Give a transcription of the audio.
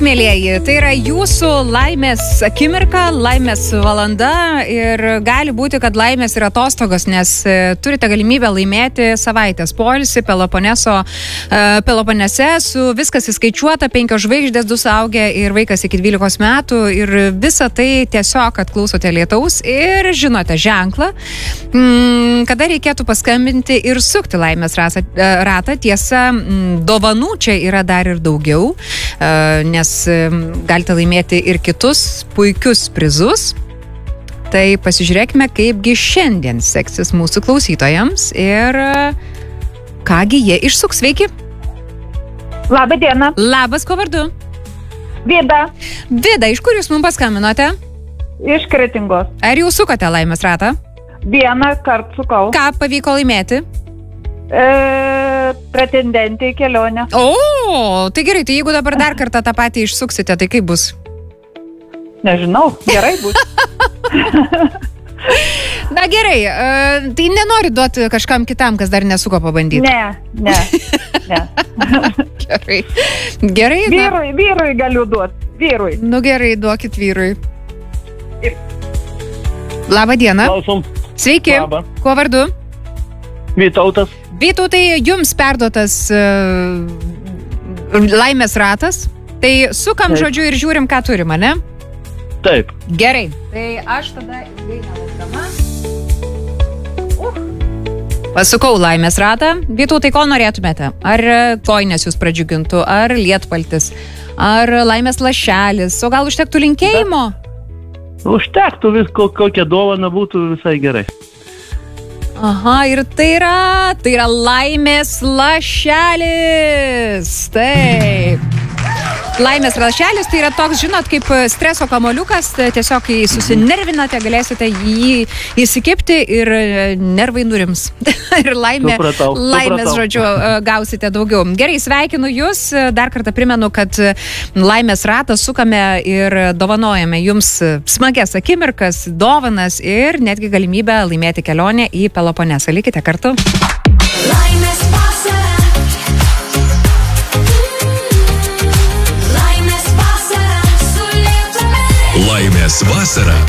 Taip, mėlieji, tai yra jūsų laimės akimirka, laimės valanda ir gali būti, kad laimės yra atostogos, nes turite galimybę laimėti savaitės poilsį Peloponese, su viskas įskaičiuota, 5 žvaigždės, 2 suaugę ir vaikas iki 12 metų ir visa tai tiesiog, kad klausote lietaus ir žinote ženklą, kada reikėtų paskambinti ir sukti laimės ratą. Tiesa, dovanų čia yra dar ir daugiau, nes galite laimėti ir kitus puikius prizus. Tai pasižiūrėkime, kaipgi šiandien seksis mūsų klausytojams ir kągi jie išsuks. Sveiki. Labą dieną. Labas, kuo vardu? Vida. Vida, iš kur jūs mums paskambinote? Iš Kretingos. Ar jau sukote laimės ratą? Vieną kartą sukau. Ką pavyko laimėti? Pretendentė į kelionę. O, tai gerai, tai jeigu dabar dar kartą tą patį išsuksite, tai kaip bus? Nežinau, gerai bus. Na gerai, tai nenori duoti kažkam kitam, kas dar nesuko pabandyti? Ne. Gerai. Vyrui galiu duoti, vyrui. Nu gerai, duokit vyrui. Labą dieną. Klausom. Sveiki. Labą. Kuo vardu? Vytautas. Vytautai, jums perduotas laimės ratas. Tai sukam žodžiu ir žiūrim, ką turim, ne? Taip. Gerai. Tai aš tada ilgai nelaukdama. Pasukau laimės ratą. Vytautai, ko norėtumėte? Ar kojinės jūs pradžiugintų, ar lietpaltis, ar laimės lašelis, o gal užtektų linkėjimo? Užtektų visko, kokia dovana būtų visai gerai. Aha, ir tai yra laimės lašelis. Taip. Laimės lašelis tai yra toks, žinot, kaip streso kamuoliukas, tiesiog kai susinervinate, galėsite jį įsikibti ir nervai nurims. Ir laimės, žodžiu, gausite daugiau. Gerai, sveikinu jūs. Dar kartą primenu, kad laimės ratą sukame ir dovanojame jums smagias akimirkas, dovanas ir netgi galimybę laimėti kelionę į Peloponesą. Likite kartu.